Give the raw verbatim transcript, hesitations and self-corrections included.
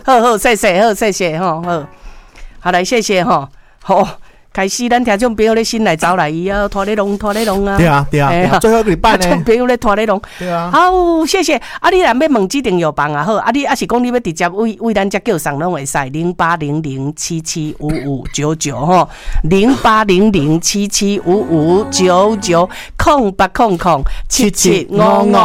好好，谢谢，好，谢谢，吼，好，好来，谢谢，吼，好。开始，咱听众朋友咧先来走来，伊啊拖咧龙，拖咧龙啊！ 对啊，对啊，对啊，最后一个礼拜呢，听众朋友咧拖咧龙， 对啊。 好，谢谢。啊，你若要问指定药房啊，好，啊，你啊是讲你要直接为为咱遮叫上拢会使零八零零七七五五九九吼，零八零零七七五五九九，空八空空七七五五。